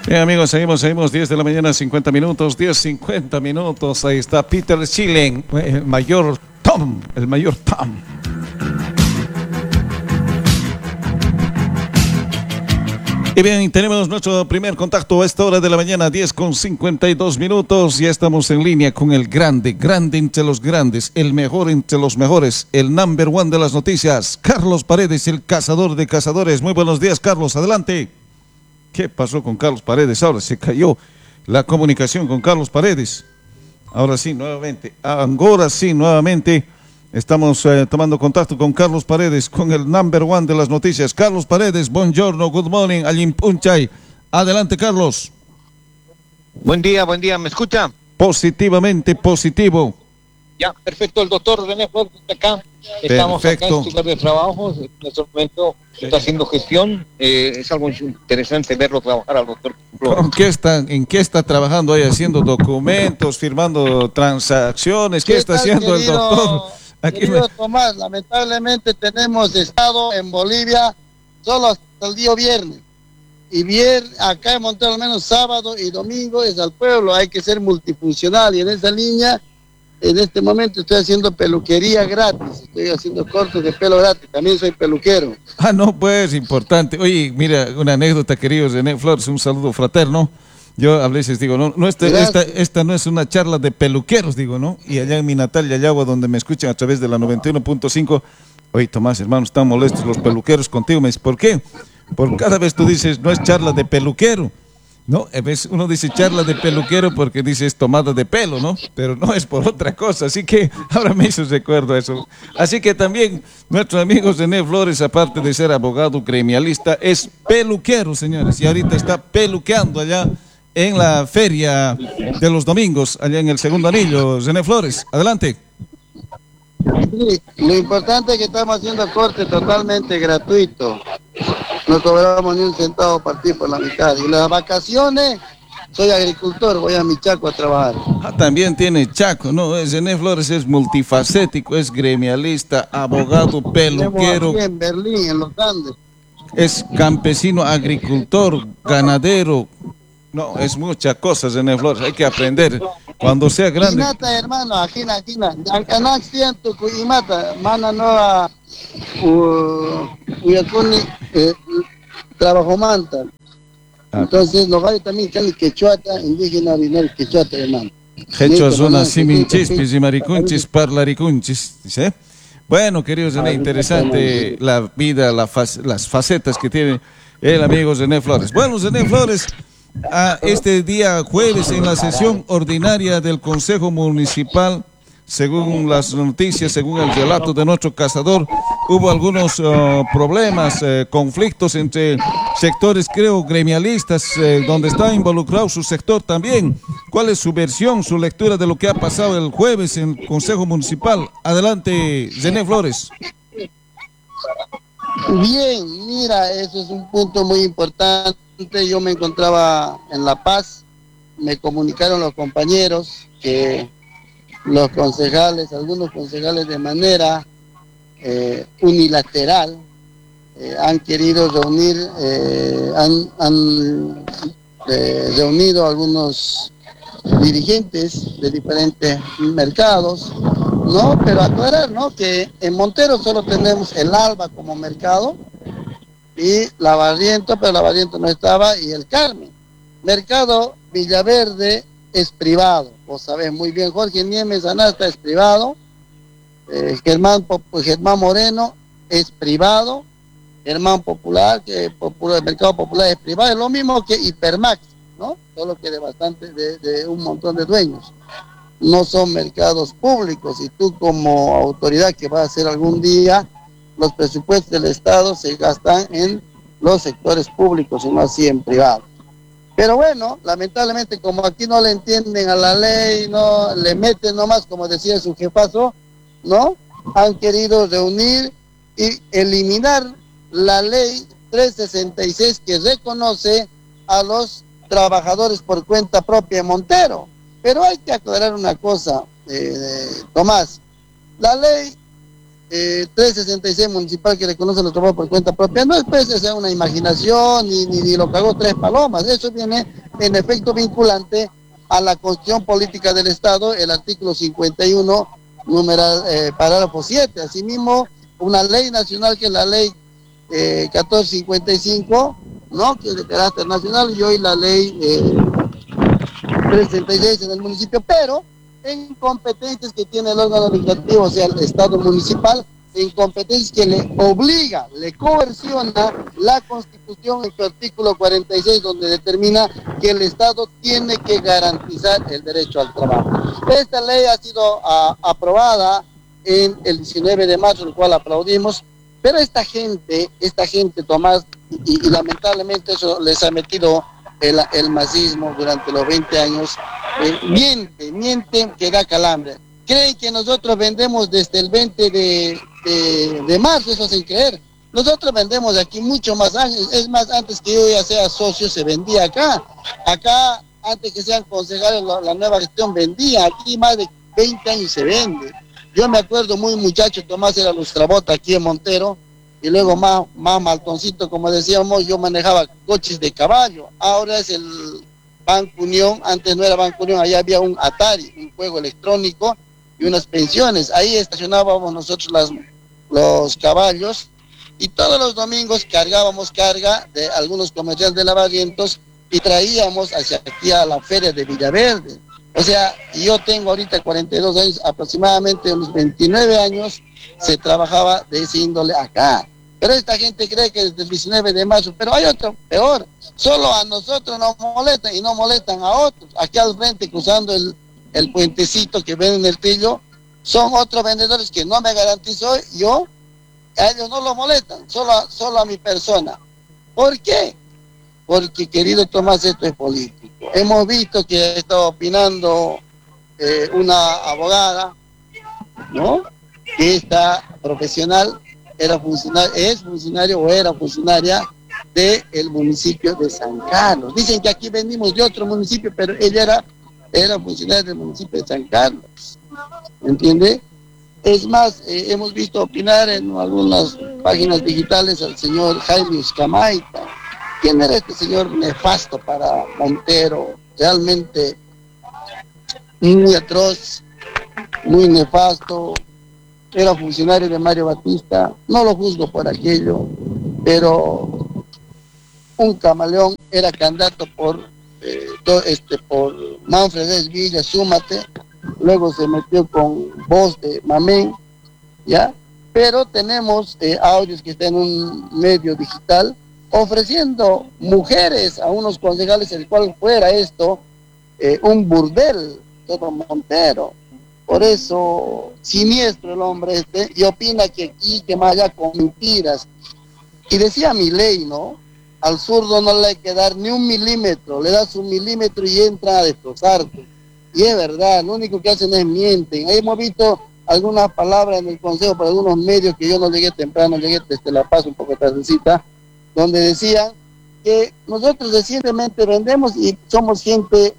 Bien, amigos, seguimos, 10 de la mañana, 50 minutos, 10:50 minutos. Ahí está Peter Schilling, el mayor Tom. Y bien, tenemos nuestro primer contacto a esta hora de la mañana, 10:52 minutos. Ya estamos en línea con el grande entre los grandes, el mejor entre los mejores, el number one de las noticias, Carlos Paredes, el cazador de cazadores. Muy buenos días, Carlos, adelante. ¿Qué pasó con Carlos Paredes? Ahora se cayó la comunicación con Carlos Paredes. Ahora sí, nuevamente. Estamos tomando contacto con Carlos Paredes, con el number one de las noticias. Carlos Paredes, buongiorno, good morning, Alimpunchay. Adelante, Carlos. Buen día, ¿me escucha? Positivamente positivo. Ya, perfecto, el doctor René Flores está acá. Estamos acá en su lugar de trabajo. En este momento está haciendo gestión. Es algo interesante verlo trabajar al doctor Flores. ¿En qué está trabajando ahí? ¿Haciendo documentos, firmando transacciones? ¿Qué está haciendo el doctor? Querido Tomás, lamentablemente tenemos estado en Bolivia solo hasta el día viernes. Y acá en Montero al menos sábado y domingo es al pueblo. Hay que ser multifuncional y en esa línea, en este momento estoy haciendo peluquería gratis. Estoy haciendo cortes de pelo gratis. También soy peluquero. No, pues, importante. Oye, mira, una anécdota, querido René Flores, un saludo fraterno. Yo a veces digo, esta no es una charla de peluqueros, digo, ¿no? Y allá en mi natal Yayagua, donde me escuchan a través de la 91.5, oye, Tomás, hermano, están molestos los peluqueros contigo. Me dice, ¿por qué? Por cada vez tú dices, no es charla de peluquero, ¿no? A veces uno dice charla de peluquero porque dice es tomada de pelo, ¿no? Pero no es por otra cosa, así que ahora me hizo recuerdo eso. Así que también nuestro amigo René Flores, aparte de ser abogado gremialista, es peluquero, señores, y ahorita está peluqueando allá en la feria de los domingos, allá en el Segundo Anillo. René Flores, adelante. Sí, lo importante es que estamos haciendo corte totalmente gratuito. No cobramos ni un centavo para ti por la mitad. Y las vacaciones, soy agricultor, voy a mi Chaco a trabajar. También tiene Chaco, ¿no? René Flores es multifacético, es gremialista, abogado, peluquero. Aquí en Berlín, en los Andes. Es campesino, agricultor, ganadero. No, es muchas cosas, René Flores, hay que aprender cuando sea grande. Mata, hermano, aquí, acá siento que mata, mana no a Uyakuni, trabajo manta. Entonces, los varios también están quechuata, indígena, original quechuata, hermano. Quechua zona siminchispis y maricunchis, parlaricunchis, ¿sí? Bueno, queridos René, interesante la vida, las facetas que tiene el amigo René Flores. Bueno, René Flores, este día jueves en la sesión ordinaria del Consejo Municipal, según las noticias, según el relato de nuestro cazador, hubo algunos problemas, conflictos entre sectores, creo, gremialistas, donde está involucrado su sector también. ¿Cuál es su versión, su lectura de lo que ha pasado el jueves en el Consejo Municipal? Adelante, René Flores. Bien, mira, eso es un punto muy importante. Yo me encontraba en La Paz, me comunicaron los compañeros que los concejales, algunos concejales de manera unilateral han querido reunir, han reunido algunos dirigentes de diferentes mercados, ¿no? Pero aclarar, ¿no? Que en Montero solo tenemos el Alba como mercado y la Barriento, pero la Barriento no estaba, y el Carmen. Mercado Villaverde es privado, vos sabés muy bien, Jorge Niemes Anasta es privado, Germán Moreno es privado, Germán Popular, el Mercado Popular es privado, es lo mismo que Hipermax, ¿no? Solo que de un montón de dueños. No son mercados públicos, y tú como autoridad que vas a hacer algún día, los presupuestos del Estado se gastan en los sectores públicos y no así en privados. Pero bueno, lamentablemente como aquí no le entienden a la ley, no le meten nomás, como decía su jefazo, ¿no? Han querido reunir y eliminar la ley 366 que reconoce a los trabajadores por cuenta propia en Montero. Pero hay que aclarar una cosa, Tomás. La ley 366 municipal que reconoce los trabajos por cuenta propia, no es pues sea una imaginación ni lo cagó tres palomas, eso viene en efecto vinculante a la Constitución Política del Estado, el artículo 51, parágrafo 7, asimismo una ley nacional que es la ley 1455, ¿no? Que es de carácter nacional, y hoy la ley 366 en el municipio, pero en competencias que tiene el órgano legislativo, o sea, el Estado municipal, en competencias que le obliga, le coerciona la Constitución en su artículo 46, donde determina que el Estado tiene que garantizar el derecho al trabajo. Esta ley ha sido aprobada en el 19 de marzo, el cual aplaudimos, pero esta gente, Tomás, y lamentablemente eso les ha metido el masismo durante los 20 años, mienten que da calambre. Creen que nosotros vendemos desde el 20 de marzo, eso sin creer. Nosotros vendemos aquí mucho más años, es más, antes que yo ya sea socio se vendía acá. Acá, antes que sean concejales, la nueva gestión vendía, aquí más de 20 años se vende. Yo me acuerdo muy muchacho, Tomás era lustrabota aquí en Montero, y luego más maltoncito, como decíamos, yo manejaba coches de caballo. Ahora es el Banco Unión, antes no era Banco Unión, allá había un Atari, un juego electrónico y unas pensiones. Ahí estacionábamos nosotros los caballos, y todos los domingos cargábamos carga de algunos comerciantes de Lavavientos y traíamos hacia aquí a la feria de Villaverde. O sea, yo tengo ahorita 42 años, aproximadamente unos 29 años se trabajaba de ese índole acá. Pero esta gente cree que desde el 19 de marzo, pero hay otro peor, solo a nosotros nos molestan y no molestan a otros. Aquí al frente, cruzando el puentecito que ven en el Trillo, son otros vendedores que no me garantizo yo, a ellos no los molestan, solo a mi persona. ¿Por qué? Porque, querido Tomás, esto es político. Hemos visto que está opinando una abogada, ¿no? Que esta profesional es funcionario o era funcionaria del municipio de San Carlos. Dicen que aquí venimos de otro municipio, pero ella era funcionaria del municipio de San Carlos. ¿Entiende? Es más, hemos visto opinar en algunas páginas digitales al señor Jaime Uscamaita. ¿Quién era este señor nefasto para Montero? Realmente muy atroz, muy nefasto. Era funcionario de Mario Batista. No lo juzgo por aquello, pero un camaleón. Era candidato por Manfred Esvilla, Súmate. Luego se metió con voz de Mamén, ¿ya? Pero tenemos audios que están en un medio digital ofreciendo mujeres a unos concejales, el cual fuera esto un burdel, todo Montero. Por eso, siniestro el hombre y opina que aquí que más allá con mentiras. Y decía Milei, ¿no? Al zurdo no le hay que dar ni un milímetro, le das un milímetro y entra a destrozarte. Y es verdad, lo único que hacen es mienten. Ahí hemos visto algunas palabras en el consejo por algunos medios que yo no llegué temprano, llegué desde La Paz un poco tardecita, donde decían que nosotros recientemente vendemos y somos gente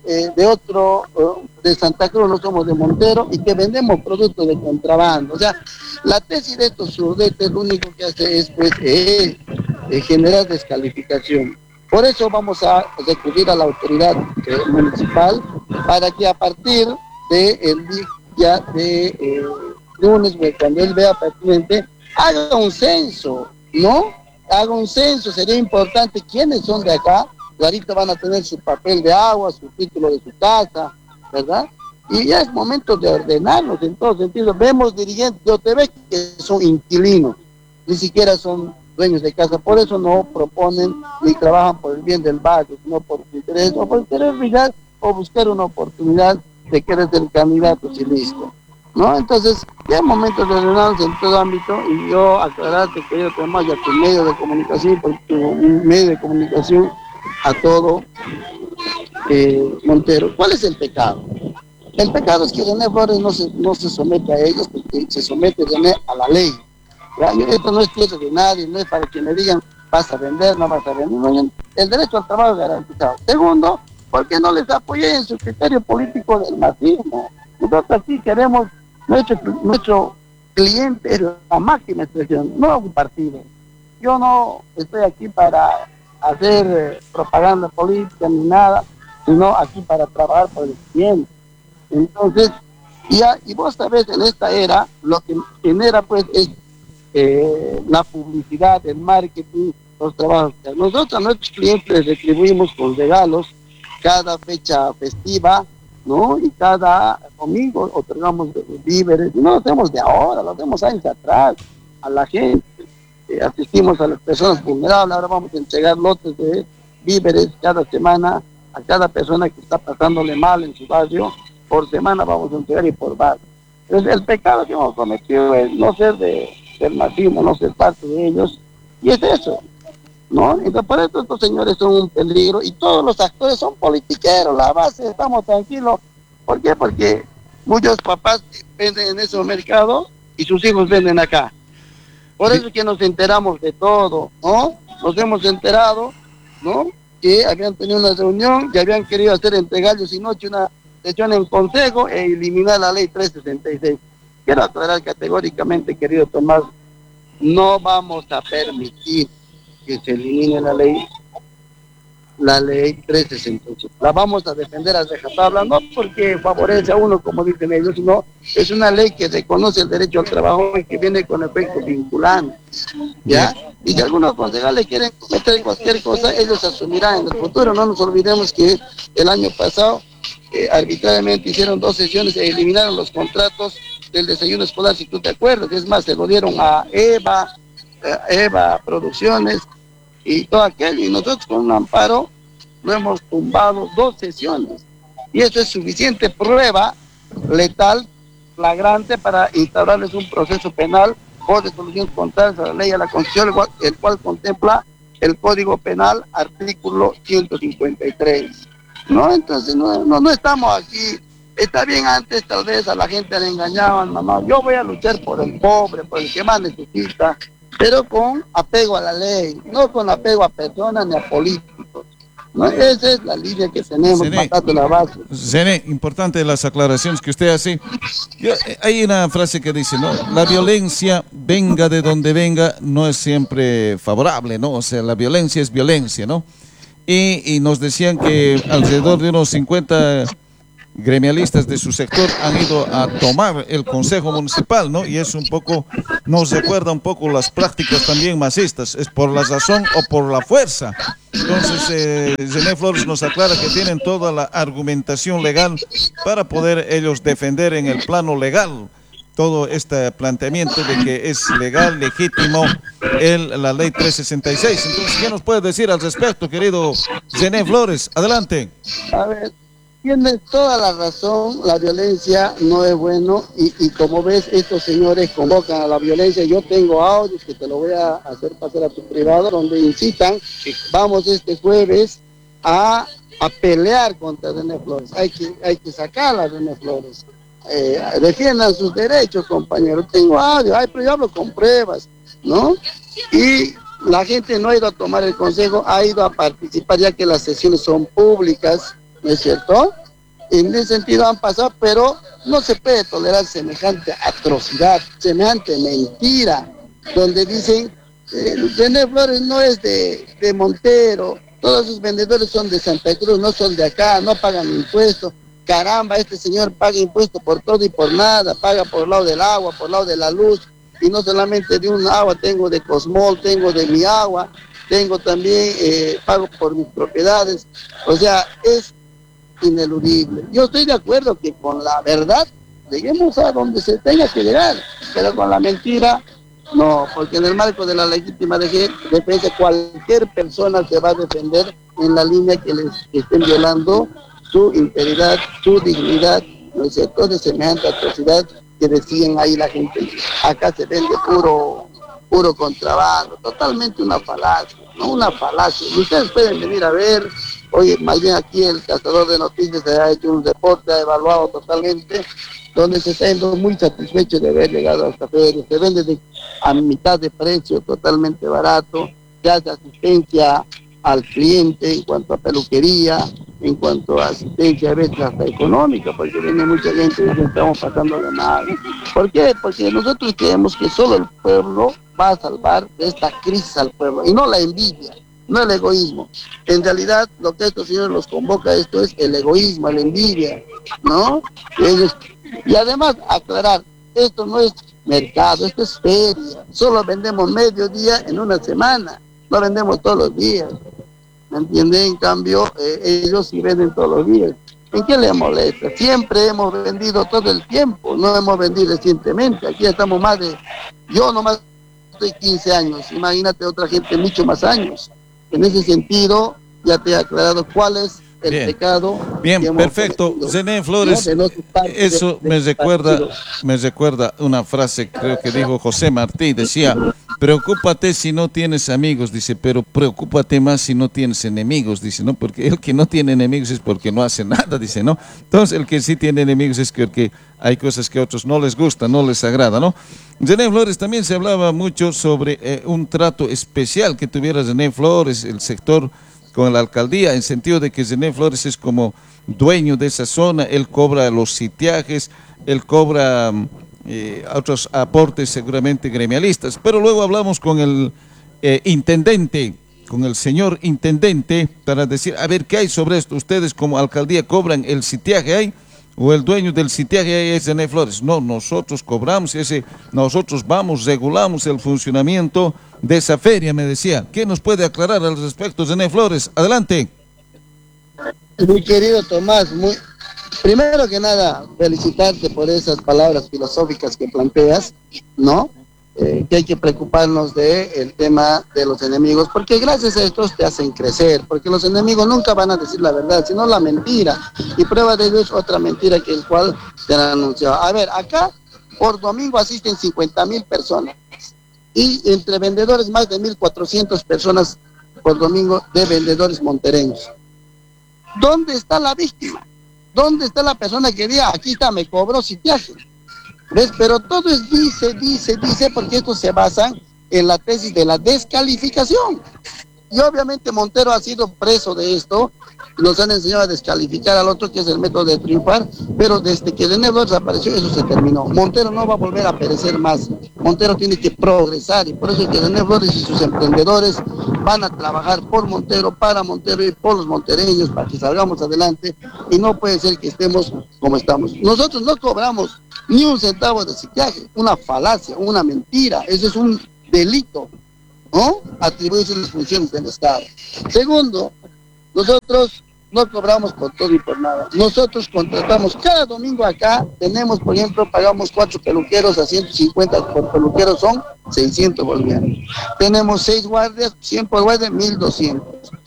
de Santa Cruz, no somos de Montero, y que vendemos productos de contrabando. O sea, la tesis de estos surdetes lo único que hace es pues, generar descalificación. Por eso vamos a recurrir a la autoridad municipal para que a partir del día de lunes, cuando él vea pertinente, haga un censo, ¿no? Haga un censo, sería importante quiénes son de acá. Clarito van a tener su papel de agua, su título de su casa, ¿verdad? Y ya es momento de ordenarnos en todos sentidos. Vemos dirigentes de OTV que son inquilinos, ni siquiera son dueños de casa, por eso no proponen ni trabajan por el bien del barrio, sino por su interés o por querer brillar o buscar una oportunidad de querer ser candidatos y listo, ¿no? Entonces, ya es momento de ordenarnos en todo ámbito, y yo aclararte, querido Tomás, ya tu medio de comunicación, por tu medio de comunicación a todo Montero. ¿Cuál es el pecado? El pecado es que René Flores no se somete a ellos, porque se somete René a la ley. Esto no es tierra de nadie, no es para que me digan vas a vender, no vas a vender. No, el derecho al trabajo es garantizado. Segundo, porque no les apoyé en su criterio político del marxismo. Nosotros aquí queremos nuestro cliente es la máxima expresión, no un partido. Yo no estoy aquí para hacer propaganda política ni nada, sino aquí para trabajar por el cliente. Entonces, y vos sabés, en esta era, lo que genera pues es la publicidad, el marketing, los trabajos. Nosotros a nuestros clientes les retribuimos con regalos cada fecha festiva, ¿no? Y cada domingo otorgamos víveres. No lo hacemos de ahora, lo hacemos años atrás a la gente. Asistimos a las personas vulnerables. Ahora vamos a entregar lotes de víveres cada semana a cada persona que está pasándole mal en su barrio. Por semana vamos a entregar y por barrio. Entonces, el pecado que hemos cometido es no ser del machismo, no ser parte de ellos, y es eso, ¿no? Entonces, por eso estos señores son un peligro, y todos los actores son politiqueros. La base, estamos tranquilos. ¿Por qué? Porque muchos papás venden en esos mercados y sus hijos venden acá. Por eso es que nos enteramos de todo, ¿no? Nos hemos enterado, ¿no? Que habían tenido una reunión, que habían querido hacer entre gallos y noche una sesión en consejo e eliminar la ley 366. Quiero aclarar categóricamente, querido Tomás, no vamos a permitir que se elimine la ley 368. La vamos a defender a rajatabla, no porque favorece a uno, como dicen ellos, sino es una ley que reconoce el derecho al trabajo y que viene con efecto vinculante, ¿ya? Y si algunos concejales quieren cometer cualquier cosa, ellos asumirán en el futuro. No nos olvidemos que el año pasado arbitrariamente hicieron 2 sesiones e eliminaron los contratos del desayuno escolar, si tú te acuerdas. Es más, se lo dieron a Eva Producciones y todo aquello, y nosotros con un amparo lo hemos tumbado 2 sesiones, y eso es suficiente prueba letal, flagrante, para instaurarles un proceso penal por resolución contraria a la ley, a la Constitución, el cual contempla el Código Penal, artículo 153, ¿no? Entonces no estamos aquí. Está bien, antes tal vez a la gente le engañaban, no, yo voy a luchar por el pobre, por el que más necesita, pero con apego a la ley, no con apego a personas ni a políticos, ¿no? Esa es la línea que tenemos, matando la base. Zené, importante las aclaraciones que usted hace. Hay una frase que dice, ¿no? La violencia, venga de donde venga, no es siempre favorable, ¿no? O sea, la violencia es violencia, ¿no? Y nos decían que alrededor de unos 50 gremialistas de su sector han ido a tomar el Consejo Municipal, ¿no? Y es un poco, nos recuerda un poco las prácticas también masistas, es por la razón o por la fuerza. Entonces, Zené Flores nos aclara que tienen toda la argumentación legal para poder ellos defender en el plano legal todo este planteamiento de que es legal, legítimo la ley 366. Entonces, ¿qué nos puede decir al respecto, querido Zené Flores? Adelante. A ver, tienes toda la razón, la violencia no es bueno, y como ves, estos señores convocan a la violencia. Yo tengo audios que te lo voy a hacer pasar a tu privado, donde incitan, vamos este jueves a pelear contra Zené Flores. Hay que sacar a Zené Flores. Defiendan sus derechos, compañeros. Tengo audio, pero yo hablo con pruebas, ¿no? Y la gente no ha ido a tomar el consejo, ha ido a participar, ya que las sesiones son públicas, ¿no es cierto? En ese sentido han pasado, pero no se puede tolerar semejante atrocidad, semejante mentira, donde dicen, Zené Flores no es de Montero, todos sus vendedores son de Santa Cruz, no son de acá, no pagan impuestos. Caramba, este señor paga impuestos por todo y por nada, paga por el lado del agua, por el lado de la luz, y no solamente de un agua, tengo de Cosmol, tengo de mi agua, tengo también, pago por mis propiedades. O sea, es ineludible. Yo estoy de acuerdo que con la verdad lleguemos a donde se tenga que llegar, pero con la mentira no, porque en el marco de la legítima defensa cualquier persona se va a defender en la línea que les estén violando su integridad, su dignidad, ¿no es cierto?, de semejante atrocidad que decían ahí la gente. Acá se vende puro contrabando, totalmente una falacia, ¿no? Una falacia. Y ustedes pueden venir a ver, oye, más bien aquí el Cazador de Noticias se ha hecho un reporte, ha evaluado totalmente, donde se está yendo muy satisfecho de haber llegado a esta feria. Se vende a mitad de precio, totalmente barato, se hace asistencia al cliente en cuanto a peluquería, en cuanto a asistencia, a veces hasta económica, porque viene mucha gente y nos estamos pasando de mal. ¿Por qué? Porque nosotros creemos que solo el pueblo va a salvar de esta crisis al pueblo, y no la envidia, no el egoísmo. En realidad, lo que estos señores los convoca, esto es el egoísmo, la envidia, ¿no? Y además, aclarar, esto no es mercado, esto es feria, solo vendemos mediodía en una semana, no vendemos todos los días, ¿me entiende? En cambio, ellos sí venden todos los días. ¿En qué le molesta? Siempre hemos vendido todo el tiempo, no hemos vendido recientemente, aquí estamos yo nomás estoy 15 años, imagínate otra gente mucho más años. En ese sentido, ya te he aclarado cuál es el pecado. Bien, perfecto. Zené Flores, eso me recuerda una frase, creo que dijo José Martí, decía, preocúpate si no tienes amigos, dice, pero preocúpate más si no tienes enemigos, dice, ¿no? Porque el que no tiene enemigos es porque no hace nada, dice, ¿no? Entonces, el que sí tiene enemigos es porque hay cosas que a otros no les gustan, no les agrada, ¿no? Zené Flores, también se hablaba mucho sobre un trato especial que tuviera Zené Flores, el sector con la alcaldía, en sentido de que Zené Flores es como dueño de esa zona, él cobra los sitiajes, él cobra otros aportes seguramente gremialistas, pero luego hablamos con el intendente, con el señor intendente, para decir, a ver, ¿qué hay sobre esto? ¿Ustedes como alcaldía cobran el sitiaje ahí? ¿O el dueño del sitiaje ahí es Zené Flores? No, nosotros cobramos, nosotros regulamos el funcionamiento de esa feria, me decía. ¿Qué nos puede aclarar al respecto, Zené Flores? Adelante. Mi querido Tomás, primero que nada, felicitarte por esas palabras filosóficas que planteas, ¿no? Que hay que preocuparnos del tema de los enemigos, porque gracias a estos te hacen crecer, porque los enemigos nunca van a decir la verdad, sino la mentira, y prueba de ello es otra mentira que el cual te han anunciado. A ver, acá por domingo asisten 50,000 personas, y entre vendedores más de 1,400 personas por domingo de vendedores montereños. ¿Dónde está la víctima? ¿Dónde está la persona que diga, aquí está, me cobró sitiaje? ¿Ves? Pero todo es dice, porque estos se basan en la tesis de la descalificación. Y obviamente Montero ha sido preso de esto, nos han enseñado a descalificar al otro, que es el método de triunfar, pero desde que Zené Flores apareció, eso se terminó. Montero no va a volver a perecer más, Montero tiene que progresar, y por eso es que Zené Flores y sus emprendedores van a trabajar por Montero, para Montero y por los montereños, para que salgamos adelante, y no puede ser que estemos como estamos. Nosotros no cobramos ni un centavo de sitiaje, una falacia, una mentira, eso es un delito, ¿no? Atribuirse las funciones del Estado. Segundo, nosotros no cobramos por todo y por nada. Nosotros contratamos cada domingo acá, tenemos, por ejemplo, pagamos 4 peluqueros a 150 por peluquero, son 600 bolivianos. Tenemos 6 guardias, 100 por guardia, 1,200.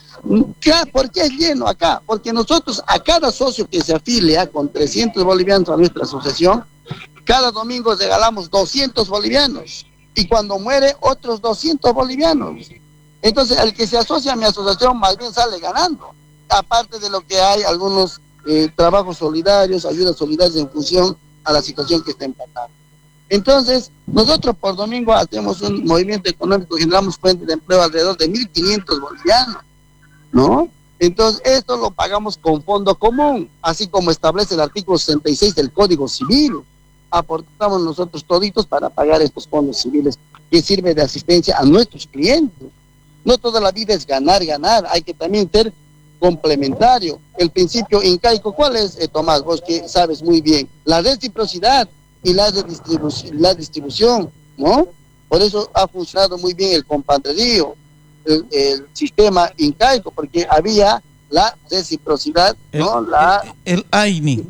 ¿Por qué es lleno acá? Porque nosotros a cada socio que se afilia con 300 bolivianos a nuestra asociación, cada domingo regalamos 200 bolivianos. Y cuando muere, otros 200 bolivianos. Entonces, el que se asocia a mi asociación más bien sale ganando. Aparte de lo que hay, algunos trabajos solidarios, ayudas solidarias en función a la situación que está empatando. Entonces, nosotros por domingo hacemos un movimiento económico, generamos fuentes de empleo alrededor de 1,500 bolivianos, ¿no? Entonces, esto lo pagamos con fondo común, así como establece el artículo 66 del Código Civil. Aportamos nosotros toditos para pagar estos fondos civiles que sirve de asistencia a nuestros clientes. No toda la vida es ganar, hay que también ser complementario. El principio incaico, ¿cuál es, Tomás? Vos que sabes muy bien, la reciprocidad y la distribución, ¿no? Por eso ha funcionado muy bien el compadrerío, el sistema incaico, porque había la reciprocidad, ¿no? El AINI,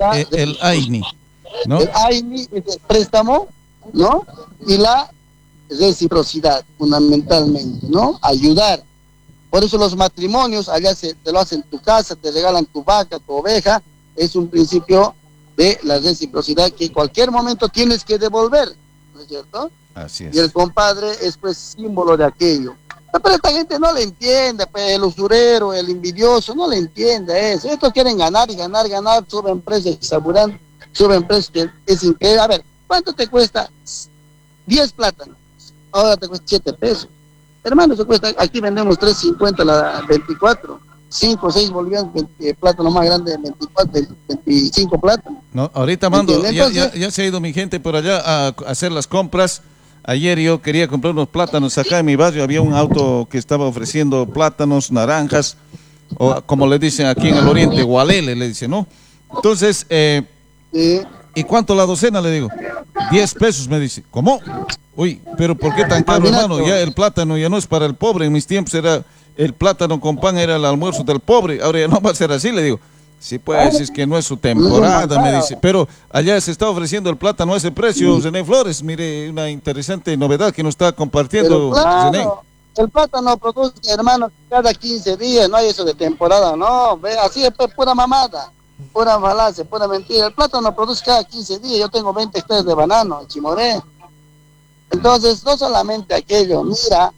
¿no? El AINI es el préstamo, ¿no? Y la reciprocidad, fundamentalmente, ¿no? Ayudar. Por eso los matrimonios, allá te lo hacen en tu casa, te regalan tu vaca, tu oveja, es un principio de la reciprocidad que en cualquier momento tienes que devolver, ¿no es cierto? Así es. Y el compadre es pues símbolo de aquello. Pero esta gente no le entiende, pues, el usurero, el envidioso, no le entiende eso. Estos quieren ganar, suben precios exorbitantes, suben precios que es increíble. A ver, ¿cuánto te cuesta 10 plátanos? Ahora te cuesta 7 pesos. Hermano, eso cuesta, aquí vendemos 3.50 la 24. 5 o 6 bolivianos, plátano más grande de 24, 25 plátanos. No, ahorita mando, ya se ha ido mi gente por allá a hacer las compras. Ayer yo quería comprar unos plátanos acá en mi barrio, había un auto que estaba ofreciendo plátanos, naranjas, o como le dicen aquí en el oriente, gualele le dicen, ¿no? Entonces, Sí. ¿y cuánto la docena? Le digo, 10 pesos me dice. ¿Cómo? Uy, pero ¿por qué tan caro, hermano? Ya el plátano ya no es para el pobre, en mis tiempos era el plátano con pan, era el almuerzo del pobre, ahora ya no va a ser así, le digo. Sí, pues, es que no es su temporada, me dice. Pero allá se está ofreciendo el plátano a ese precio, Zené Flores. Mire, una interesante novedad que nos está compartiendo, Claro, Zené. el plátano produce, hermano, cada 15 días, no hay eso de temporada, no, ve, así es pues, pura mamada, pura falacia, pura mentira. El plátano produce cada 15 días, yo tengo 20 hectáreas de banano en Chimoré. Entonces, no solamente aquello, mira,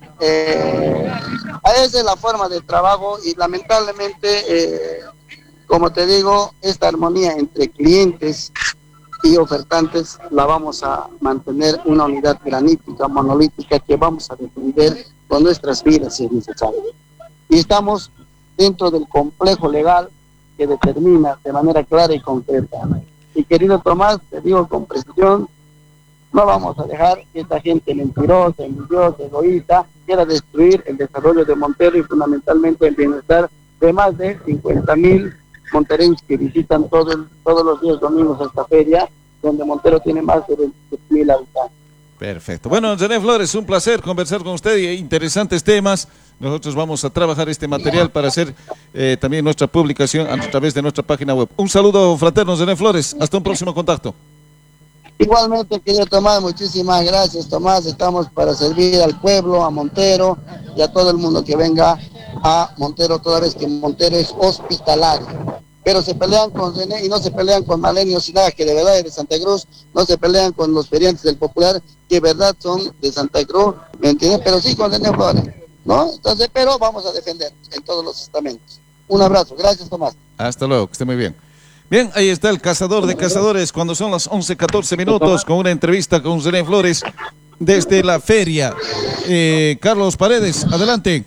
esa es la forma de trabajo y lamentablemente, como te digo, esta armonía entre clientes y ofertantes la vamos a mantener una unidad granítica, monolítica, que vamos a defender con nuestras vidas si es necesario. Y estamos dentro del complejo legal que determina de manera clara y concreta. Y querido Tomás, te digo con precisión, no vamos a dejar que esta gente mentirosa, envidiosa, egoísta, quiera destruir el desarrollo de Montero y fundamentalmente el bienestar de más de 50,000 monterenses que visitan todos los días domingos a esta feria, donde Montero tiene más de 20,000 habitantes. Perfecto. Bueno, Zené Flores, un placer conversar con usted y interesantes temas. Nosotros vamos a trabajar este material para hacer también nuestra publicación a través de nuestra página web. Un saludo fraterno, Zené Flores. Hasta un próximo contacto. Igualmente, querido Tomás, muchísimas gracias, Tomás. Estamos para servir al pueblo, a Montero y a todo el mundo que venga a Montero, toda vez que Montero es hospitalario. Pero se pelean con Zené y no se pelean con Malenio Sinaga, que de verdad es de Santa Cruz, no se pelean con los feriantes del Popular, que de verdad son de Santa Cruz, ¿me entiendes? Pero sí con Zené Flores, ¿no? Entonces, pero vamos a defender en todos los estamentos. Un abrazo, gracias, Tomás. Hasta luego, que esté muy bien. Bien, ahí está el cazador de cazadores cuando son las 11:14 minutos con una entrevista con Zené Flores desde la feria. Carlos Paredes, adelante.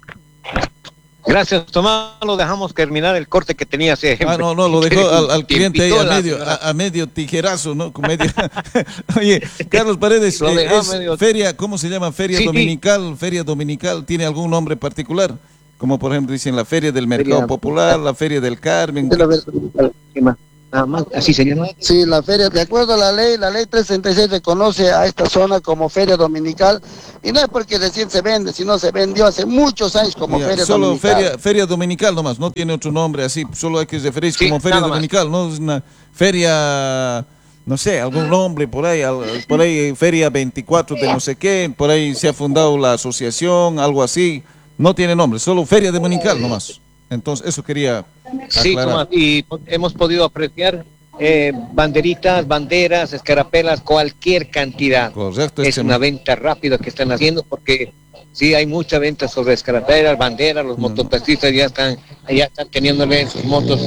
Gracias, Tomás. Lo dejamos terminar el corte que tenía hace. No, lo dejó al cliente ahí a medio tijerazo, ¿no? Oye, Carlos Paredes, feria, ¿cómo se llama? Feria dominical, feria dominical, ¿tiene algún nombre particular? Como por ejemplo dicen la Feria del Mercado Popular, la Feria del Carmen. Nada más, así se llama. Sí, la feria, de acuerdo a la ley 366 reconoce a esta zona como feria dominical, y no es porque recién se vende, sino se vendió hace muchos años como feria solo dominical. Feria dominical nomás, no tiene otro nombre así, solo hay que referirse como feria dominical, no es una feria, no sé, algún nombre por ahí, feria 24 de no sé qué, por ahí se ha fundado la asociación, algo así, no tiene nombre, solo feria dominical nomás. Entonces, eso quería aclarar. Sí, Tomás, y hemos podido apreciar banderitas, banderas, escarapelas, cualquier cantidad. Correcto. Es una venta rápida que están haciendo porque sí hay mucha venta sobre escarapelas, banderas, los mototaxistas ya están teniéndole en sus motos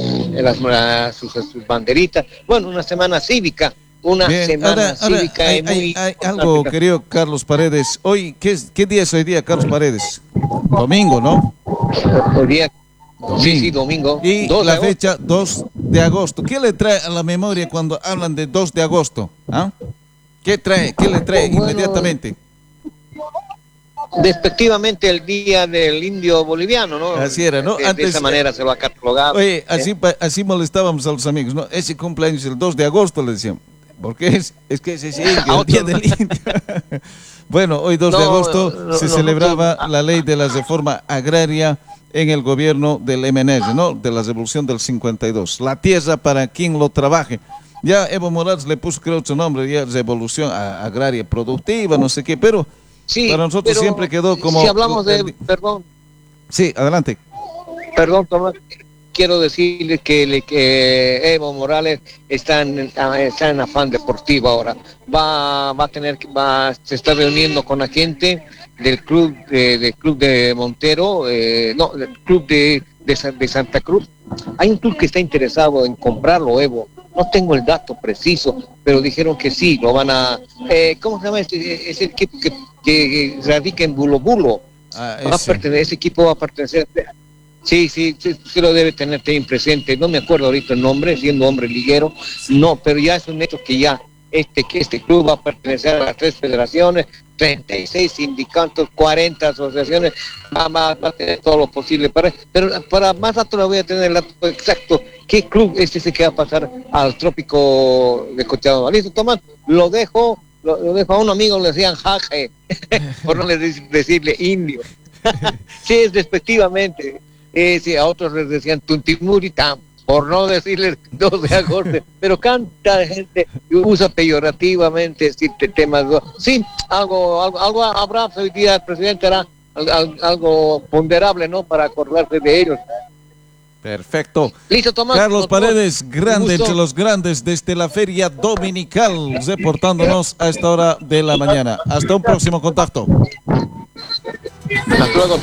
sus banderitas. Bueno, una semana cívica. Cívica. Hay algo, querido Carlos Paredes. Hoy, ¿qué día es hoy día, Carlos Paredes? Domingo, ¿no? Hoy día. Sí, domingo. Y la fecha 2 de agosto. ¿Qué le trae a la memoria cuando hablan de 2 de agosto? ¿Ah? ¿Qué le trae inmediatamente? Despectivamente el día del indio boliviano, ¿no? Así era, ¿no? De esa manera se lo ha catalogado. Oye, así molestábamos a los amigos, ¿no? Ese cumpleaños el 2 de agosto, le decíamos. Porque es que ese indio, el día del indio. Bueno, hoy 2 de agosto se celebraba la ley de la reforma agraria en el gobierno del MNR, ¿no? De la revolución del 52. La tierra para quien lo trabaje. Ya Evo Morales le puso, creo, su nombre, ya revolución agraria productiva, no sé qué, pero sí, para nosotros siempre quedó como... Si hablamos perdón. Sí, adelante. Perdón, Tomás. Quiero decirle que Evo Morales está en afán deportivo ahora. Se está reuniendo con la gente del club de Montero, del club de Santa Cruz. Hay un club que está interesado en comprarlo, Evo. No tengo el dato preciso, pero dijeron que sí, lo van a... ¿Cómo se llama ese equipo que radica en Bulo Bulo? Ese equipo va a pertenecer Sí, sí, sí, sí lo debe tener también presente. No me acuerdo ahorita el nombre, siendo hombre liguero. No, pero ya es un hecho que ya que este club va a pertenecer a las 3 federaciones, 36 sindicatos, 40 asociaciones, va a tener todo lo posible pero para más rato le voy a tener el dato exacto qué club es ese que va a pasar al trópico de Cochabamba. Listo, Tomás, lo dejo a un amigo, le decían jaje, por no decirle indio. Sí, es despectivamente. Sí, a otros les decían tuntimuritam, por no decirles 2 de agosto, pero canta gente usa peyorativamente este temas. Sí, algo habrá, hoy día el presidente hará algo ponderable, ¿no? Para acordarse de ellos. Perfecto. Listo, Tomás. Carlos Paredes, grande entre los grandes desde la Feria Dominical, reportándonos a esta hora de la mañana. Hasta un próximo contacto. Hasta luego.